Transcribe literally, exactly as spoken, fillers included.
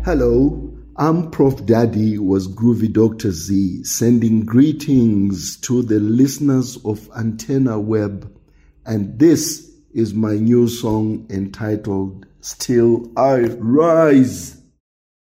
Hello, I'm Prof Daddy was Groovy Doctor Z, sending greetings to the listeners of Antenna Web, and this is my new song entitled Still I Rise.